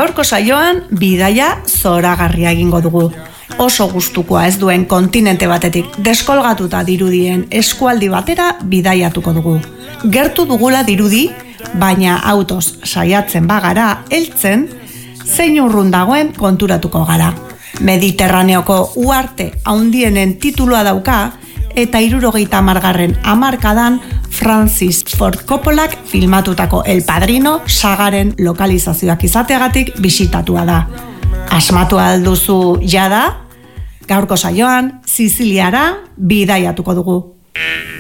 Gaurko saioan bidaia zoragarria egingo dugu. Oso gustukoa ez duen kontinente batetik deskolgatuta dirudien eskualdi batera bidaiatuko dugu. Gertu dugula dirudi, baina autoz saiatzen bagara heltzen, zein urrun dagoen konturatuko gara. Mediterraneoko uharte handienen titulua dauka eta 70. hamarkadan Francis Ford Coppolak filmatutako El Padrino sagaren lokalizazioak izateagatik bisitatua da. Asmatu alduzu jada, gaurko saioan Siziliara bidaiatuko dugu.